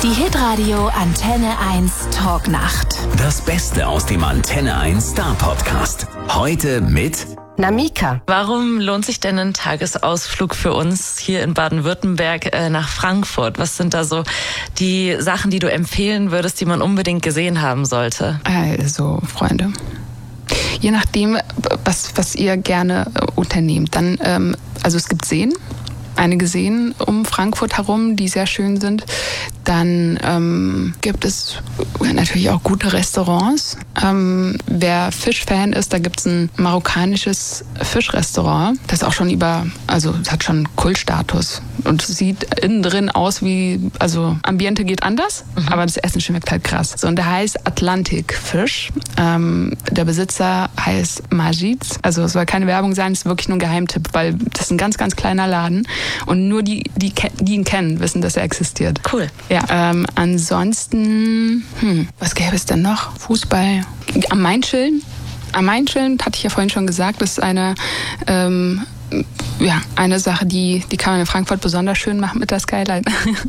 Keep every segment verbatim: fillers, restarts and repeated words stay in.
Die Hitradio Antenne eins Talknacht. Das Beste aus dem Antenne eins Star Podcast. Heute mit Namika. Warum lohnt sich denn ein Tagesausflug für uns hier in Baden-Württemberg äh, nach Frankfurt? Was sind da so die Sachen, die du empfehlen würdest, die man unbedingt gesehen haben sollte? Also, Freunde, je nachdem, was, was ihr gerne äh, unternehmt, dann, ähm, also es gibt Seen, einige Seen um Frankfurt herum, die sehr schön sind. Dann ähm, gibt es natürlich auch gute Restaurants. Ähm, wer Fischfan ist, da gibt es ein marokkanisches Fischrestaurant. Das ist auch schon über, also es hat schon Kultstatus. Und es sieht innen drin aus wie, also Ambiente geht anders, mhm. aber das Essen schmeckt halt krass. So, und der heißt Atlantic Fish. Ähm, der Besitzer heißt Majid. Also es soll keine Werbung sein, es ist wirklich nur ein Geheimtipp, weil das ist ein ganz, ganz kleiner Laden. Und nur die, die, die ihn kennen, wissen, dass er existiert. Cool. Ja, ähm, ansonsten, hm, was gäbe es denn noch? Fußball. Am Main chillen. Am Main chillen, hatte ich ja vorhin schon gesagt, das ist eine, ähm, ja, eine Sache, die, die kann man in Frankfurt besonders schön machen mit der Skyline.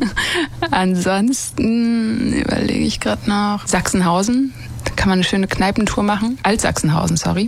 Ansonsten überlege ich gerade noch. Sachsenhausen, da kann man eine schöne Kneipentour machen. Alt-Sachsenhausen, sorry.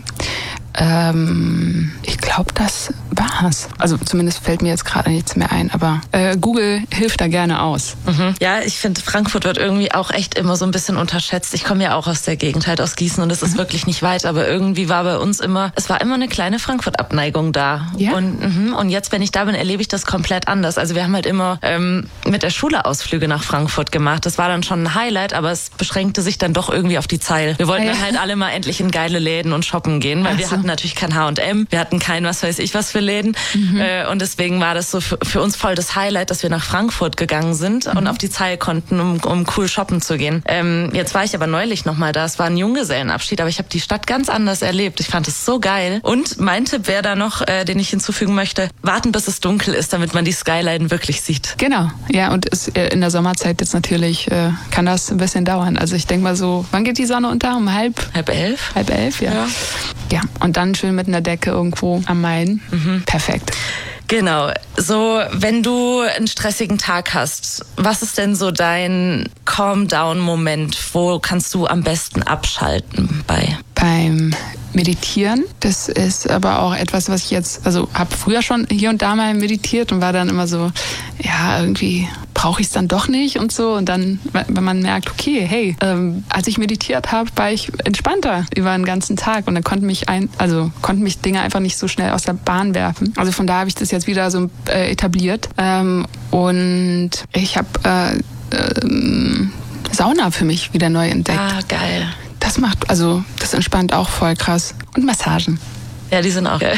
Ähm, ich glaube, das war's. Also zumindest fällt mir jetzt gerade nichts mehr ein, aber äh, Google hilft da gerne aus. Mhm. Ja, ich finde, Frankfurt wird irgendwie auch echt immer so ein bisschen unterschätzt. Ich komme ja auch aus der Gegend, halt aus Gießen, und es ist mhm. wirklich nicht weit, aber irgendwie war bei uns immer, es war immer eine kleine Frankfurt-Abneigung da. Ja? Und, mh, und jetzt, wenn ich da bin, erlebe ich das komplett anders. Also wir haben halt immer ähm, mit der Schule Ausflüge nach Frankfurt gemacht. Das war dann schon ein Highlight, aber es beschränkte sich dann doch irgendwie auf die Zeil. Wir wollten ja. dann halt alle mal endlich in geile Läden und shoppen gehen, weil Ach wir so. hatten natürlich kein H und M, wir hatten kein was weiß ich was für Läden. Mhm. Äh, und deswegen war das so für, für uns voll das Highlight, dass wir nach Frankfurt gegangen sind mhm. und auf die Zeil konnten, um, um cool shoppen zu gehen. Ähm, jetzt war ich aber neulich nochmal da. Es war ein Junggesellenabschied, aber ich habe die Stadt ganz anders erlebt. Ich fand es so geil. Und mein Tipp wäre da noch, äh, den ich hinzufügen möchte, warten, bis es dunkel ist, damit man die Skyline wirklich sieht. Genau, ja, und es, in der Sommerzeit jetzt natürlich äh, kann das ein bisschen dauern. Also ich denke mal so, wann geht die Sonne unter? Um halb? Halb elf? Halb elf, ja. Ja, ja, und dann schön mit einer Decke irgendwo am Main. Mhm. Perfekt. Genau. So, wenn du einen stressigen Tag hast, was ist denn so dein Calm-Down-Moment? Wo kannst du am besten abschalten bei? Beim Meditieren. Das ist aber auch etwas, was ich jetzt, also habe früher schon hier und da mal meditiert und war dann immer so, ja, irgendwie brauche ich es dann doch nicht und so. Und dann, wenn man merkt, okay, hey, ähm, als ich meditiert habe, war ich entspannter über den ganzen Tag und dann konnten mich ein, also konnten mich Dinge einfach nicht so schnell aus der Bahn werfen. Also von da habe ich das jetzt wieder so äh, etabliert. Ähm, und ich habe äh, äh, Sauna für mich wieder neu entdeckt. Ah, geil. Das macht, also das entspannt auch voll krass. Und Massagen. Ja, die sind auch geil.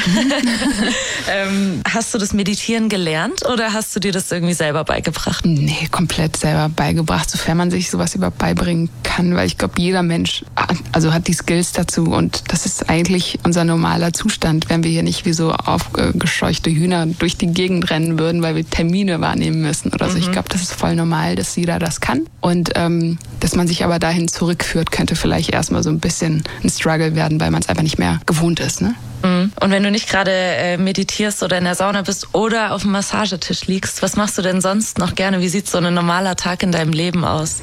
ähm, hast du das Meditieren gelernt oder hast du dir das irgendwie selber beigebracht? Nee, komplett selber beigebracht, sofern man sich sowas überhaupt beibringen kann, weil ich glaube, jeder Mensch hat, also hat die Skills dazu und das ist eigentlich unser normaler Zustand, wenn wir hier nicht wie so aufgescheuchte Hühner durch die Gegend rennen würden, weil wir Termine wahrnehmen müssen oder so. Mhm. Ich glaube, das ist voll normal, dass jeder das kann und ähm, dass man sich aber dahin zurückführt, könnte vielleicht erstmal so ein bisschen ein Struggle werden, weil man es einfach nicht mehr gewohnt ist, ne? Und wenn du nicht gerade äh, meditierst oder in der Sauna bist oder auf dem Massagetisch liegst, was machst du denn sonst noch gerne? Wie sieht so ein normaler Tag in deinem Leben aus?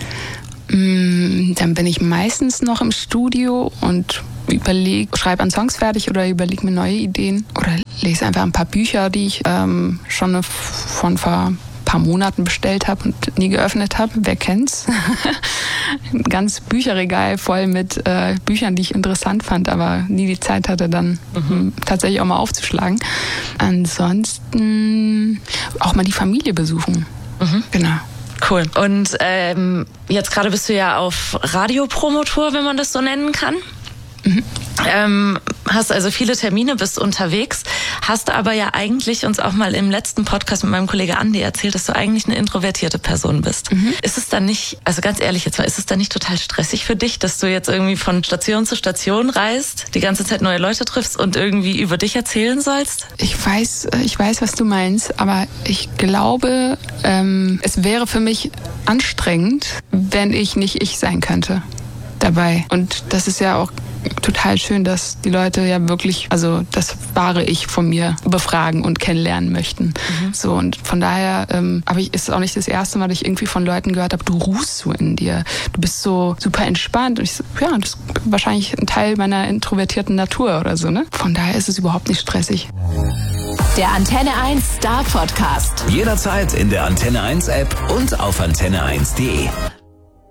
Mm, dann bin ich meistens noch im Studio und überlege, schreibe an Songs fertig oder überlege mir neue Ideen oder lese einfach ein paar Bücher, die ich ähm, schon von vor paar Monaten bestellt habe und nie geöffnet habe. Wer kennt's? Ein ganz Bücherregal voll mit äh, Büchern, die ich interessant fand, aber nie die Zeit hatte, dann mhm. tatsächlich auch mal aufzuschlagen. Ansonsten auch mal die Familie besuchen. Mhm. Genau. Cool. Und ähm, jetzt gerade bist du ja auf Radiopromotour, wenn man das so nennen kann. Mhm. Ähm, hast also viele Termine, bist unterwegs, hast aber ja eigentlich uns auch mal im letzten Podcast mit meinem Kollege Andi erzählt, dass du eigentlich eine introvertierte Person bist. Mhm. Ist es dann nicht, also ganz ehrlich jetzt mal, ist es dann nicht total stressig für dich, dass du jetzt irgendwie von Station zu Station reist, die ganze Zeit neue Leute triffst und irgendwie über dich erzählen sollst? Ich weiß, ich weiß, was du meinst, aber ich glaube, ähm, es wäre für mich anstrengend, wenn ich nicht ich sein könnte dabei. Und das ist ja auch total schön, dass die Leute ja wirklich, also das wahre Ich von mir befragen und kennenlernen möchten. Mhm. So, und von daher, ähm, aber ich, ist es auch nicht das erste Mal, dass ich irgendwie von Leuten gehört habe, du ruhst so in dir. Du bist so super entspannt. Und ich so, ja, das ist wahrscheinlich ein Teil meiner introvertierten Natur oder so, ne? Von daher ist es überhaupt nicht stressig. Der Antenne eins Star Podcast. Jederzeit in der Antenne eins App und auf antenne eins punkt de.